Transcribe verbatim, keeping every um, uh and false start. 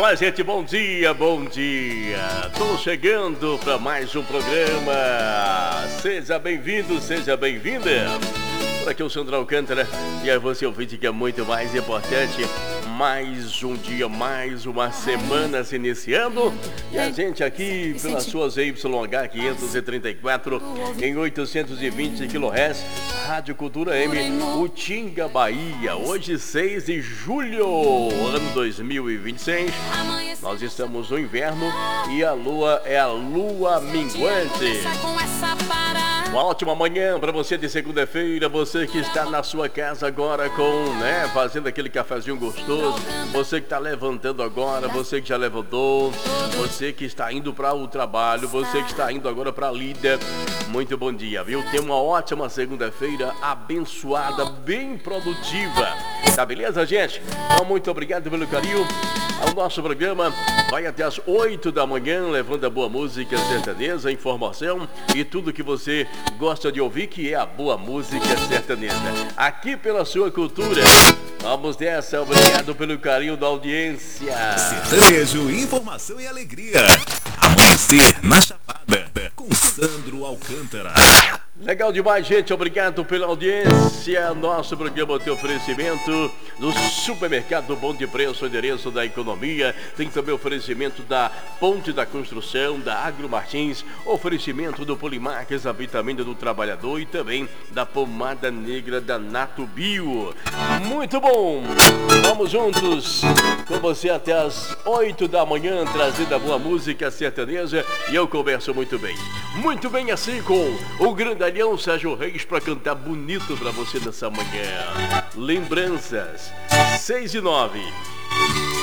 Olá, gente, bom dia, bom dia. Tô chegando para mais um programa. Seja bem-vindo, seja bem-vinda. Por aqui é o Sandro Alcântara e a você ouvinte que é muito mais importante. Mais um dia, mais uma semana se iniciando. E a gente aqui pelas suas Y H quinhentos e trinta e quatro em oitocentos e vinte quilohertz, Rádio Cultura M, Utinga, Bahia. Hoje, seis de julho, ano dois mil e vinte e seis. Nós estamos no inverno e a lua é a lua minguante. Uma ótima manhã para você de segunda-feira, você que está na sua casa agora com, né, fazendo aquele cafezinho gostoso, você que está levantando agora, você que já levantou, você que está indo para o trabalho, você que está indo agora para a lida, muito bom dia, viu? Tenha uma ótima segunda-feira abençoada, bem produtiva, tá beleza, gente? Então, muito obrigado pelo carinho. O nosso programa vai até as oito da manhã, levando a boa música sertaneja, informação e tudo que você gosta de ouvir, que é a boa música sertaneja. Aqui pela sua cultura. Vamos nessa, obrigado pelo carinho da audiência. Sertanejo, informação e alegria. Amanhecer na Chapada, com Sandro Alcântara. Legal demais, gente. Obrigado pela audiência. Nosso programa tem oferecimento do Supermercado Bom de Preço, endereço da economia. Tem também oferecimento da Ponte da Construção, da Agro Martins, oferecimento do Polimarques, a vitamina do trabalhador, e também da pomada negra da Nato Bio. Muito bom! Vamos juntos com você até as oito da manhã, trazendo a boa música sertaneja, e eu converso muito bem. Muito bem assim com o grandalhão Sérgio Reis para cantar bonito para você nessa manhã. Lembranças, seis e nove.